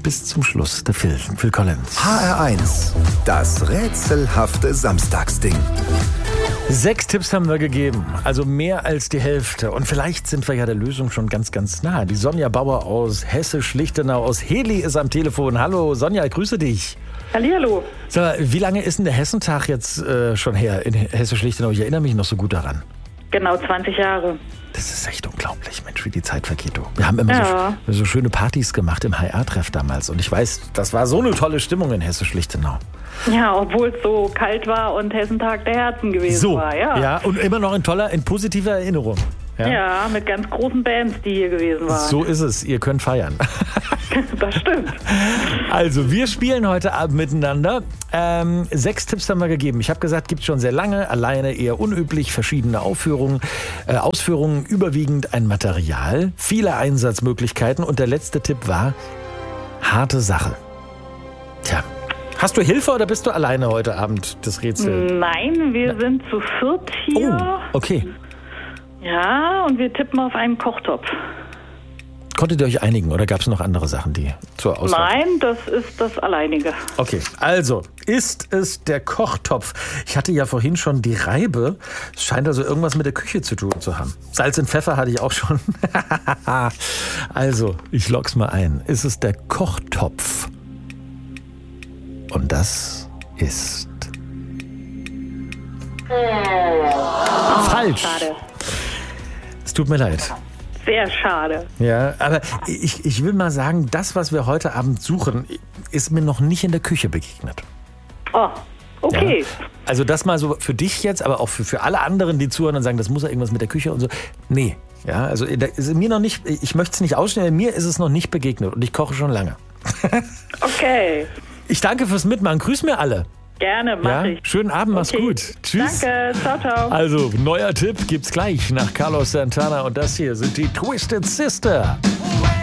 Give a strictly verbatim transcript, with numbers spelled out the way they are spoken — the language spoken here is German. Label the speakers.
Speaker 1: bis zum Schluss der Phil, Phil Collins.
Speaker 2: H R eins, das rätselhafte Samstagsding.
Speaker 1: Sechs Tipps haben wir gegeben, also mehr als die Hälfte. Und vielleicht sind wir ja der Lösung schon ganz, ganz nah. Die Sonja Bauer aus Hesse-Schlichtenau aus Heli ist am Telefon. Hallo Sonja, ich grüße dich.
Speaker 3: Hallihallo.
Speaker 1: So, wie lange ist denn der Hessentag jetzt äh, schon her in Hesse-Schlichtenau? Ich erinnere mich noch so gut daran.
Speaker 3: Genau, zwanzig Jahre.
Speaker 1: Das ist echt unglaublich, Mensch, wie die Zeit vergeht. Du. Wir haben immer
Speaker 3: Ja.
Speaker 1: so, so schöne Partys gemacht im H R-Treff damals. Und ich weiß, das war so eine tolle Stimmung in Hesse-Schlichtenau.
Speaker 3: Ja, obwohl es so kalt war und Hessentag der Herzen gewesen
Speaker 1: So,
Speaker 3: war. Ja.
Speaker 1: ja, und immer noch in toller, in positiver Erinnerung. Ja,
Speaker 3: Ja, mit ganz großen Bands, die hier gewesen waren.
Speaker 1: so ist es, ihr könnt feiern.
Speaker 3: Das stimmt.
Speaker 1: Also, wir spielen heute Abend miteinander. Ähm, sechs Tipps haben wir gegeben. Ich habe gesagt, gibt schon sehr lange, alleine eher unüblich, verschiedene Aufführungen, äh, Ausführungen, überwiegend ein Material, viele Einsatzmöglichkeiten und der letzte Tipp war harte Sache. Tja, hast du Hilfe oder bist du alleine heute Abend das Rätsel?
Speaker 3: Nein, wir sind zu viert
Speaker 1: Oh,
Speaker 3: hier.
Speaker 1: okay.
Speaker 3: Ja, und wir tippen auf einen Kochtopf.
Speaker 1: Konntet ihr euch einigen oder gab es noch andere Sachen, die zur Auswahl?
Speaker 3: Nein, das ist das Alleinige.
Speaker 1: Okay, also ist es der Kochtopf? Ich hatte ja vorhin schon die Reibe. Es scheint also irgendwas mit der Küche zu tun zu haben. Salz und Pfeffer hatte ich auch schon. Also, ich logg's mal ein. Ist es der Kochtopf? Und das ist falsch.
Speaker 3: Schade.
Speaker 1: Es tut mir leid.
Speaker 3: Sehr schade.
Speaker 1: Ja, aber ich, ich will mal sagen, das, was wir heute Abend suchen, ist mir noch nicht in der Küche begegnet.
Speaker 3: Oh, okay.
Speaker 1: Ja. Also das mal so für dich jetzt, aber auch für, für alle anderen, die zuhören und sagen, das muss ja irgendwas mit der Küche und so. Nee, ja, also da ist mir noch nicht, ich möchte es nicht ausstellen, mir ist es noch nicht begegnet und ich koche schon lange.
Speaker 3: Okay.
Speaker 1: Ich danke fürs Mitmachen, grüß mir alle.
Speaker 3: Gerne, mach
Speaker 1: Ja,
Speaker 3: ich.
Speaker 1: schönen Abend, mach's
Speaker 3: Okay.
Speaker 1: gut. Tschüss.
Speaker 3: Danke, ciao, ciao.
Speaker 1: Also, neuer Tipp gibt's gleich nach Carlos Santana und das hier sind die Twisted Sister.